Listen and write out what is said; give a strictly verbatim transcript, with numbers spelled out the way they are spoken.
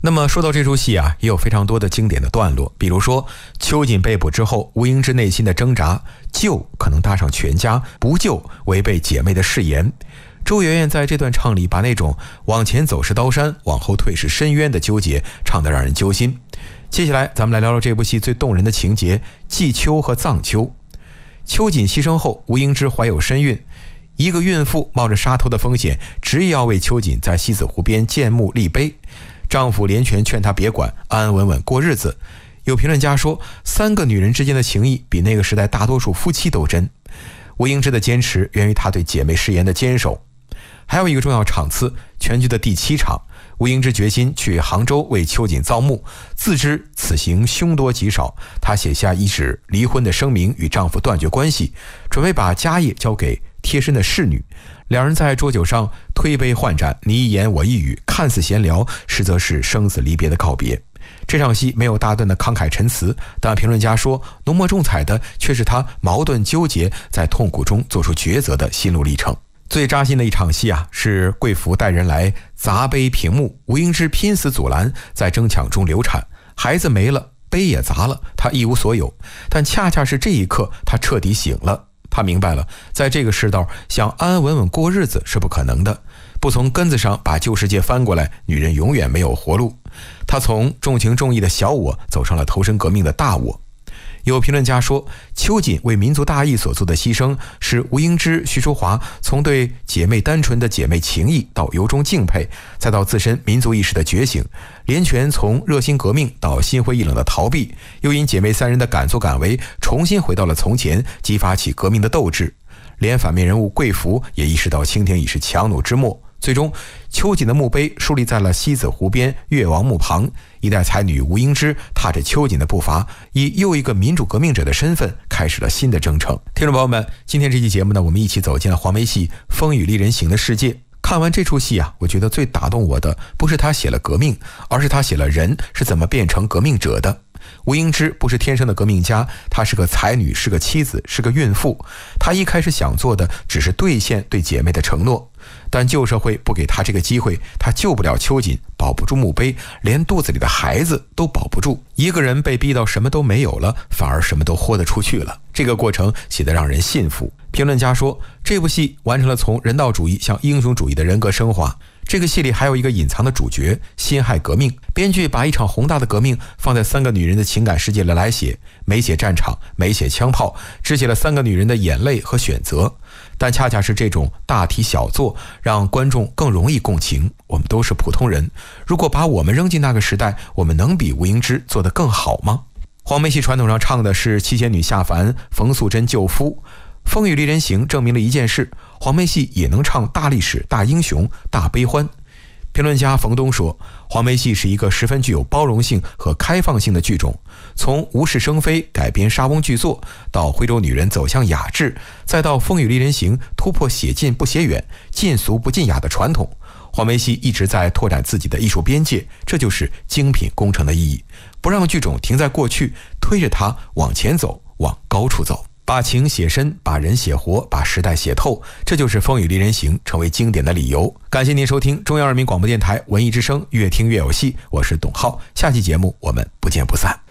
那么说到这出戏啊，也有非常多的经典的段落，比如说秋瑾被捕之后，吴英之内心的挣扎，救可能搭上全家，不救违背姐妹的誓言。周媛媛在这段唱里把那种往前走是刀山，往后退是深渊的纠结唱得让人揪心。接下来咱们来聊聊这部戏最动人的情节，祭秋和葬秋。秋瑾牺牲后，吴英之怀有身孕，一个孕妇冒着杀头的风险，执意要为秋瑾在西子湖边建墓立碑。丈夫连泉劝她别管，安安稳稳过日子。有评论家说，三个女人之间的情谊比那个时代大多数夫妻都真。吴英之的坚持源于她对姐妹誓言的坚守。还有一个重要场次，全剧的第七场，吴英之决心去杭州为秋瑾造墓，自知此行凶多吉少，她写下一纸离婚的声明，与丈夫断绝关系，准备把家业交给贴身的侍女。两人在桌酒上推杯换盏，你一言我一语，看似闲聊，实则是生死离别的告别。这场戏没有大段的慷慨陈词，但评论家说，浓墨重彩的却是他矛盾纠结，在痛苦中做出抉择的心路历程。最扎心的一场戏啊，是贵妇带人来砸碑平墓，吴英之拼死阻拦，在争抢中流产，孩子没了，碑也砸了，他一无所有。但恰恰是这一刻，他彻底醒了。他明白了，在这个世道，想安安稳稳过日子是不可能的。不从根子上把旧世界翻过来，女人永远没有活路。他从重情重义的小我走上了投身革命的大我。有评论家说，秋瑾为民族大义所做的牺牲，是吴英之、徐淑华从对姐妹单纯的姐妹情谊到由衷敬佩，再到自身民族意识的觉醒。连泉从热心革命到心灰意冷的逃避，又因姐妹三人的敢作敢为，重新回到了从前，激发起革命的斗志。连反面人物贵福也意识到清廷已是强弩之末。最终，秋瑾的墓碑树立在了西子湖边越王墓旁，一代才女吴英之踏着秋瑾的步伐，以又一个民主革命者的身份开始了新的征程。听众朋友们，今天这期节目呢，我们一起走进了黄梅戏《风雨丽人行》的世界。看完这出戏啊，我觉得最打动我的不是他写了革命，而是他写了人是怎么变成革命者的。吴英之不是天生的革命家，她是个才女，是个妻子，是个孕妇。她一开始想做的只是兑现对姐妹的承诺，但旧社会不给她这个机会，她救不了秋瑾，保不住墓碑，连肚子里的孩子都保不住。一个人被逼到什么都没有了，反而什么都豁得出去了。这个过程写得让人信服。评论家说，这部戏完成了从人道主义向英雄主义的人格升华。这个戏里还有一个隐藏的主角，辛亥革命。编剧把一场宏大的革命放在三个女人的情感世界里来写，没写战场，没写枪炮，只写了三个女人的眼泪和选择。但恰恰是这种大题小做，让观众更容易共情。我们都是普通人，如果把我们扔进那个时代，我们能比吴英之做得更好吗？黄梅戏传统上唱的是七仙女下凡，冯素贞救夫。风雨丽人行证明了一件事，黄梅戏也能唱大历史、大英雄、大悲欢。评论家冯东说，黄梅戏是一个十分具有包容性和开放性的剧种，从无事生非改编莎翁剧作，到徽州女人走向雅致，再到风雨丽人行突破写近不写远、近俗不近雅的传统，黄梅戏一直在拓展自己的艺术边界，这就是精品工程的意义，不让剧种停在过去，推着它往前走，往高处走。把情写深，把人写活，把时代写透，这就是风雨丽人行成为经典的理由。感谢您收听中央人民广播电台文艺之声，越听越有戏，我是董浩，下期节目我们不见不散。